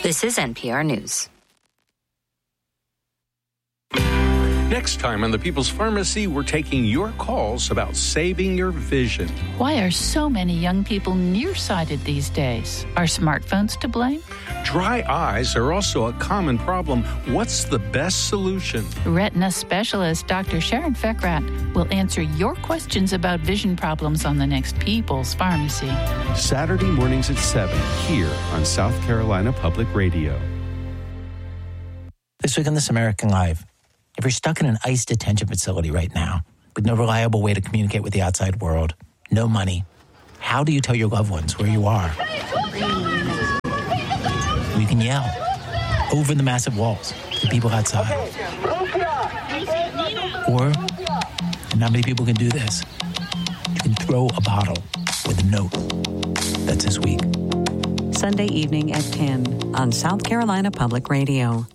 This is NPR News. Next time on The People's Pharmacy, we're taking your calls about saving your vision. Why are so many young people nearsighted these days? Are smartphones to blame? Dry eyes are also a common problem. What's the best solution? Retina specialist Dr. Sharon Fekrat will answer your questions about vision problems on the next People's Pharmacy. Saturday mornings at 7 here on South Carolina Public Radio. This week on This American Life. If you're stuck in an ICE detention facility right now with no reliable way to communicate with the outside world, no money, how do you tell your loved ones where you are? You can yell over the massive walls to people outside. Or, and not many people can do this, you can throw a bottle with a note. That's this week. Sunday evening at 10 on South Carolina Public Radio.